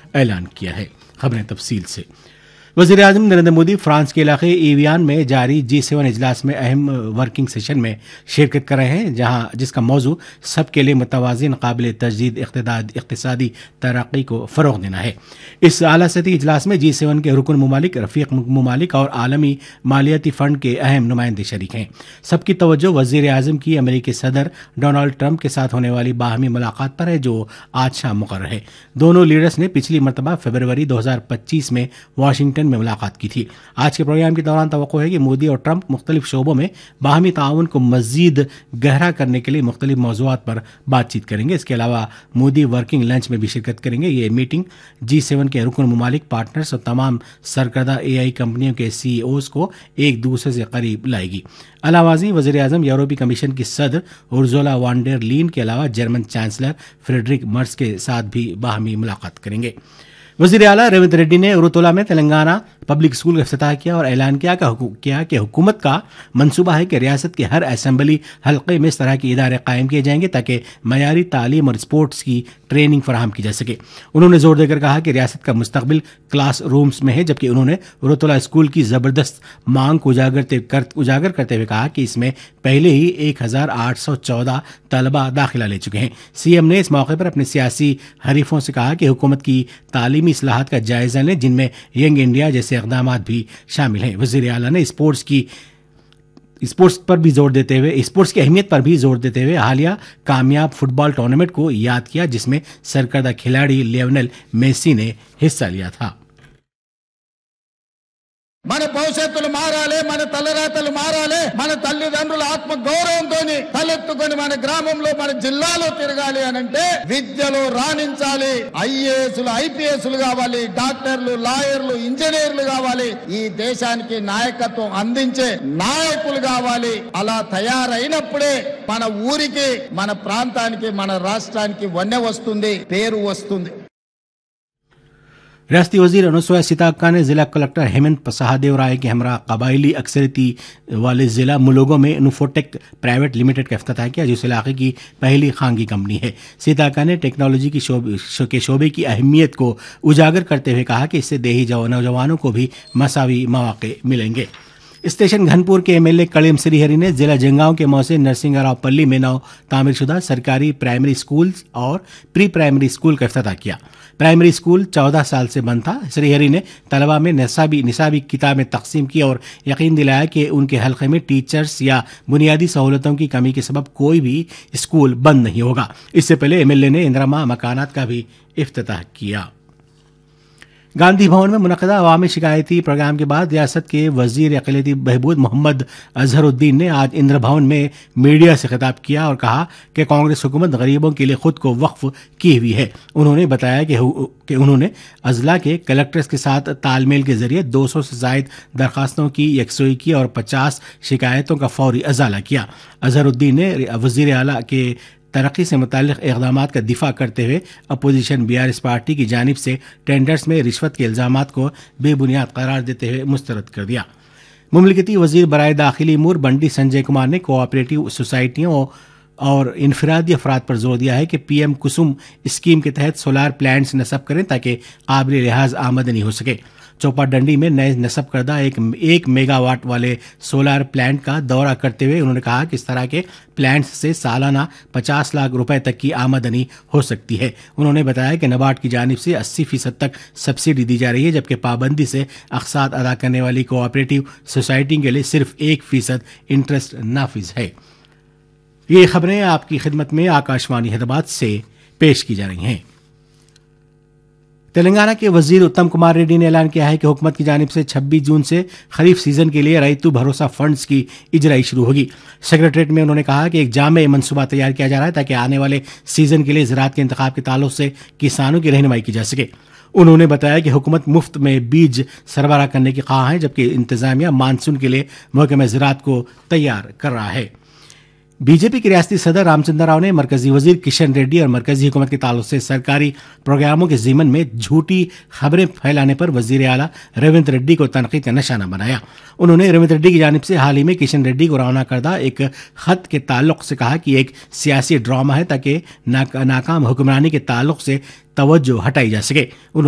ऐलान किया है। खबरें तफसील से। वज़ीर आज़म नरेंद्र मोदी फ्रांस के इलाके एवियान में जारी G7 इजलास में अहम वर्किंग सेशन में शिरकत कर रहे हैं, जहां जिसका मौजू सबके लिए मुतवाज़िन काबिल तजदीद इक़्तिसादी तरक्की को फ़रोग़ देना है। इस आला सतही इजलास में G7 के रुकन ममालिक, रफ़ीक ममालिक और आलमी मालियाती फ़ंड के अहम नुमाइंदे शरीक हैं। सबकी तवज्जो वज़ीर आज़म की अमेरिकी सदर डोनाल्ड ट्रंप के साथ होने वाली बाहमी मुलाकात पर है, जो आज शाम मुकर्रर है। दोनों लीडर्स ने पिछली मरतबा फरवरी 2025 में वाशिंगटन में मुलाकात की थी। आज के प्रोग्राम के दौरान तवक्को है कि मोदी और ट्रंप मुख्तलिफ शोबों में बाहमी ताउन को मजीद गहरा करने के लिए मुख्तलिफ मौज़ूआत पर बातचीत करेंगे। इसके अलावा मोदी वर्किंग लंच में भी शिरकत करेंगे। ये मीटिंग G7 के रुकन ममालिक, पार्टनर्स और तमाम सरकर्दा AI कंपनियों के CEOs को एक दूसरे से करीब लाएगी। अलावाजी वज़ीर आज़म यूरोपीय कमीशन की सदर उर्जुला वॉन डेर लीन के अलावा जर्मन चांसलर फ्रेडरिक मर्स के साथ भी बाहमी मुलाकात करेंगे। वज़ीर आला रेवंत रेड्डी ने उरुतोला में तेलंगाना पब्लिक स्कूल का इफ्तिताह किया और ऐलान किया कि हुकूमत का मंसूबा है कि रियासत के हर असेंबली हल्के में इस तरह के इदारे कायम किए जाएंगे ताकि मयारी तालीम और स्पोर्ट्स की ट्रेनिंग फराहम की जा सके। उन्होंने जोर देकर कहा कि रियासत का मुस्तकबिल क्लास रूम्स में है, जबकि उन्होंने उरुतोला स्कूल की ज़बरदस्त मांग को उजागर करते हुए कहा कि इसमें पहले ही 1814 तलबा दाखिला ले चुके हैं। CM ने इस मौके पर अपने सियासी हरीफों से कहा कि हुकूमत की तालीमी इस्लाहात का जायजा लें, जिनमें यंग इंडिया जैसे इक़दामात भी शामिल हैं। वज़ीर आला ने स्पोर्ट्स की अहमियत पर भी जोर देते हुए हालिया कामयाब फुटबॉल टूर्नामेंट को याद किया, जिसमें सरकर्दा खिलाड़ी लियोनेल मेसी ने हिस्सा लिया था। మన భవిష్యత్తులు మారాలి, మన తలరాతలు మారాలి, మన తల్లిదండ్రుల ఆత్మ గౌరవంతో తలెత్తుకొని మన గ్రామంలో, మన జిల్లాలో తిరగాలి అనంటే విద్యలో రాణించాలి. IASలు, IPSలు కావాలి, డాక్టర్లు, లాయర్లు, ఇంజనీర్లు కావాలి. ఈ దేశానికి నాయకత్వం అందించే నాయకులు కావాలి. అలా తయారైనప్పుడే మన ఊరికి, మన ప్రాంతానికి, మన రాష్ట్రానికి వన్నె వస్తుంది, పేరు వస్తుంది. रियासती वजीर अनुसुया सीताक्का ने जिला कलेक्टर हेमंत सहादेव राय के हमरा कबायली अक्सरियती वाले जिला मुलोगो में नुफोटेक प्राइवेट लिमिटेड का इफ्तिताह किया, जो इस इलाके की पहली खानगी कंपनी है। सीताक्का ने टेक्नोलॉजी की शोबे की अहमियत को उजागर करते हुए कहा कि इससे देही नौजवानों को भी मसावी मौके मिलेंगे। स्टेशन घनपुर के MLA कड़िम श्रीहरि ने जिला जंगांव के मौसे नरसिंहराव पल्ली में नव तामीरशुदा सरकारी प्राइमरी स्कूल और प्री प्राइमरी स्कूल का इफ्तिताह किया। प्राइमरी स्कूल 14 साल से बंद था। श्रीहरि ने तलबा में निसाबी किताबें तकसीम की और यकीन दिलाया कि उनके हल्के में टीचर्स या बुनियादी सहूलतों की कमी के सबब कोई भी स्कूल बंद नहीं होगा। इससे पहले MLA ने इंदिरा मकानात का भी इफ्तिताह किया। गांधी भवन में मुनक़दा अवामी शिकायती प्रोग्राम के बाद रियासत के वजीर अक़लियती बहबूद मोहम्मद अजहरुद्दीन ने आज इंदिरा भवन में मीडिया से खिताब किया और कहा कि कांग्रेस हुकूमत गरीबों के लिए खुद को वक्फ की हुई है। उन्होंने बताया कि उन्होंने अजला के कलेक्टर्स के साथ तालमेल के जरिए 200 से ज़ायद दरखास्तों की यकसुई की और 50 शिकायतों का फौरी अजाला किया। अजहरुद्दीन ने वज़ीर आला के तरक्की से मुताल्लिक़ इक़दामात का दिफा करते हुए अपोजिशन BRS पार्टी की जानिब से टेंडर्स में रिश्वत के इल्ज़ामात को बेबुनियाद करार देते हुए मुस्तरद कर दिया। मुमलिकती वज़ीर बराए दाखिली अमूर बंडी संजय कुमार ने कोऑपरेटिव सोसाइटियों और इनफरादी अफराद पर जोर दिया है कि PM कुसुम स्कीम के तहत सोलार प्लांट्स नस्ब करें ताकि काबिल लिहाज आमदनी हो सके। चौपाडंडी में नए नस्ब करदा एक मेगावाट वाले सोलार प्लांट का दौरा करते हुए उन्होंने कहा कि इस तरह के प्लांट्स से सालाना 50 लाख रुपए तक की आमदनी हो सकती है। उन्होंने बताया कि नबार्ड की जानिब से 80% तक सब्सिडी दी जा रही है, जबकि पाबंदी से अक़सात अदा करने वाली कोऑपरेटिव सोसाइटी के लिए सिर्फ 1% इंटरेस्ट नाफिज है। ये खबरें आपकी खिदमत में आकाशवाणी हैदराबाद से पेश की जा रही हैं। तेलंगाना के वजीर उत्तम कुमार रेड्डी ने ऐलान किया है कि हुकूमत की जानिब से 26 जून से खरीफ सीजन के लिए रैतु भरोसा फंड्स की इजराई शुरू होगी। सेक्रेटरीट में उन्होंने कहा कि एक जामे मनसूबा तैयार किया जा रहा है ताकि आने वाले सीजन के लिए ज़राअत के इंतखाब के ताल्लुक से किसानों की रहनुमाई की जा सके। उन्होंने बताया कि हुकूमत मुफ्त में बीज सरबराह करने की ख्वाह है, जबकि इंतजामिया मानसून के लिए महकमा ज़राअत को तैयार कर रहा है। बीजेपी के रियासती सदर रामचंद्र राव ने मरकजी वजीर किशन रेड्डी और मरकजी हुकूमत के ताल्लुक से सरकारी प्रोग्रामों के ज़िमन में झूठी खबरें फैलाने पर वजीर आला रेवंत रेड्डी को तनकीद का निशाना बनाया। उन्होंने रेवंत रेड्डी की जानिब से हाल ही में किशन रेड्डी को रवाना करदा एक खत के ताल्लुक से कहा कि एक सियासी ड्रामा है ताकि नाकाम हुक्मरानी के ताल्लुक से तवज्जो हटाई जा सके।